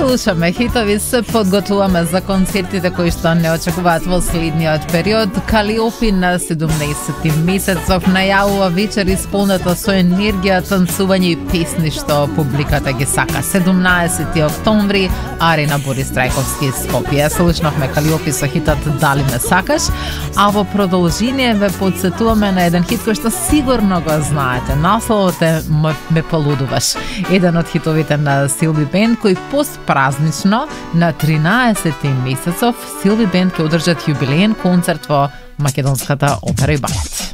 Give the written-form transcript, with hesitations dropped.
слушаме хитови, се подготуваме за концертите кои што не очекуваат во следниот период. Калиопи на 17 месецов најавува вечер исполнета со енергија, танцување и песни што публиката ги сака. 17 октомври, Арена Борис Трајковски Скопје. Слушнавме Калиопи со хитот Дали ме сакаш, а во продолжение ве подсетуваме на еден хит кој што сигурно го знаете. Насловот е Ме полудуваш. Еден од хитовите на Силви Бенд, кој постпразнично на 13 месецов Силви Бенд ќе одржат јубилеен концерт во Македонската опера и балет.